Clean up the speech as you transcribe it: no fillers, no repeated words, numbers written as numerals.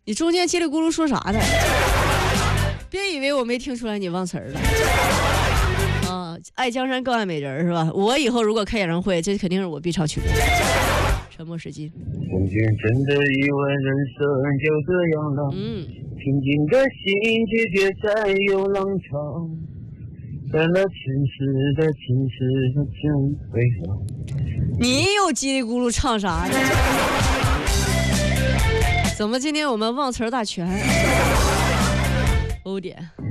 你中间叽里咕噜说啥呢？别以为我没听出来你忘词儿了。啊，爱江山更爱美人是吧？我以后如果开演唱会，这肯定是我必唱曲目。沉默是金。 曾经真的以为人生就这样了，平静的心却别再有浪潮，在那城市的城市的真回廊。 你又叽里咕噜唱啥呢？怎么今天我们忘词儿大全？欧点。